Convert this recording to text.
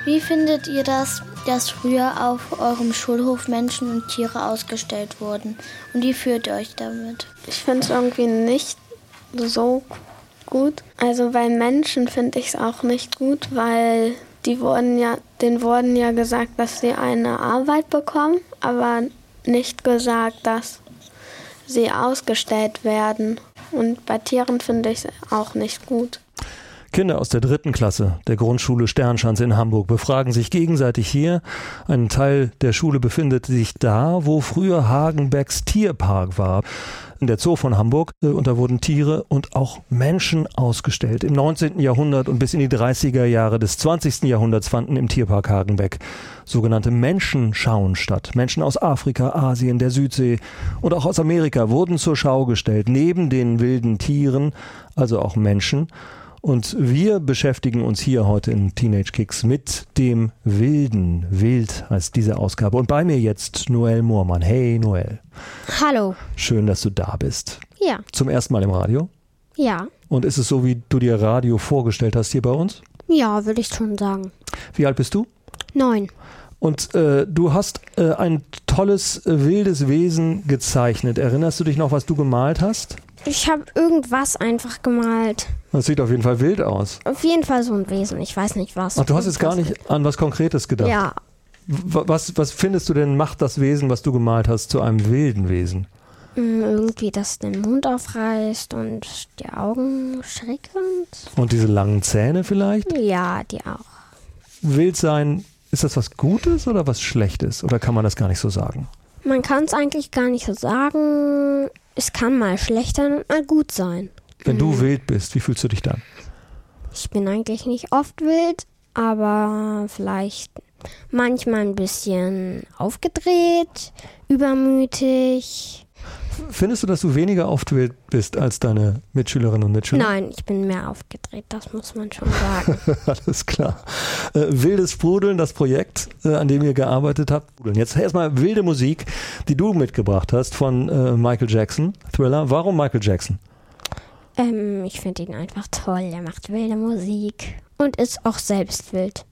Wie findet ihr das, dass früher auf eurem Schulhof Menschen und Tiere ausgestellt wurden? Und wie fühlt ihr euch damit? Ich finde es irgendwie nicht so gut. Also bei Menschen finde ich es auch nicht gut, weil denen wurden ja gesagt, dass sie eine Arbeit bekommen, aber nicht gesagt, dass sie ausgestellt werden. Und bei Tieren finde ich es auch nicht gut. Kinder aus der 3. Klasse der Grundschule Sternschanze in Hamburg befragen sich gegenseitig hier. Ein Teil der Schule befindet sich da, wo früher Hagenbecks Tierpark war. In der Zoo von Hamburg. Und da wurden Tiere und auch Menschen ausgestellt. Im 19. Jahrhundert und bis in die 30er Jahre des 20. Jahrhunderts fanden im Tierpark Hagenbeck sogenannte Menschenschauen statt. Menschen aus Afrika, Asien, der Südsee und auch aus Amerika wurden zur Schau gestellt. Neben den wilden Tieren, also auch Menschen. Und wir beschäftigen uns hier heute in Teenage Kicks mit dem Wilden. Wild heißt diese Ausgabe. Und bei mir jetzt Noelle Moormann. Hey Noelle. Hallo. Schön, dass du da bist. Ja. Zum ersten Mal im Radio? Ja. Und ist es so, wie du dir Radio vorgestellt hast hier bei uns? Ja, würde ich schon sagen. Wie alt bist du? 9. Und du hast ein tolles, wildes Wesen gezeichnet. Erinnerst du dich noch, was du gemalt hast? Ich habe irgendwas einfach gemalt. Das sieht auf jeden Fall wild aus. Auf jeden Fall so ein Wesen. Ich weiß nicht was. Ach, du hast jetzt gar nicht an was Konkretes gedacht? Ja. Was findest du denn, macht das Wesen, was du gemalt hast, zu einem wilden Wesen? Irgendwie, dass den Mund aufreißt und die Augen schräg sind. Und diese langen Zähne vielleicht? Ja, die auch. Wild sein, ist das was Gutes oder was Schlechtes? Oder kann man das gar nicht so sagen? Man kann es eigentlich gar nicht so sagen. Es kann mal schlecht sein und mal gut sein. Wenn du wild bist, wie fühlst du dich dann? Ich bin eigentlich nicht oft wild, aber vielleicht manchmal ein bisschen aufgedreht, übermütig. Findest du, dass du weniger oft wild bist als deine Mitschülerinnen und Mitschüler? Nein, ich bin mehr aufgedreht, das muss man schon sagen. Alles klar. Wildes Sprudeln, das Projekt, an dem ihr gearbeitet habt. Jetzt erstmal wilde Musik, die du mitgebracht hast von Michael Jackson, Thriller. Warum Michael Jackson? Ich finde ihn einfach toll. Er macht wilde Musik und ist auch selbst wild.